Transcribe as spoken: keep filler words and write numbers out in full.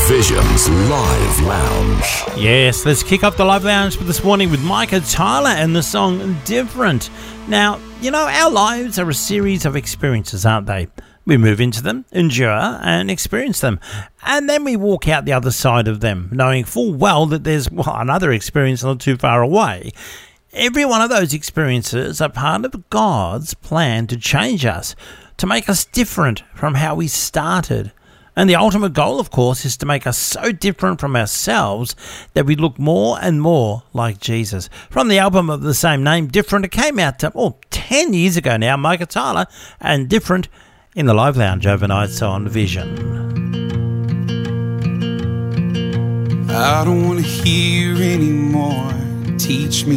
Vision's Live Lounge. Yes, let's kick off the Live Lounge for this morning with Micah Tyler and the song Different. Now, you know, our lives are a series of experiences, aren't they? We move into them, endure and experience them. And then we walk out the other side of them, knowing full well that there's well, another experience not too far away. Every one of those experiences are part of God's plan to change us, to make us different from how we started. And the ultimate goal, of course, is to make us so different from ourselves that we look more and more like Jesus. From the album of the same name, Different, it came out to, oh, ten years ago now, Micah Tyler, and Different in the Live Lounge overnight on Vision. I don't want to hear anymore. Teach me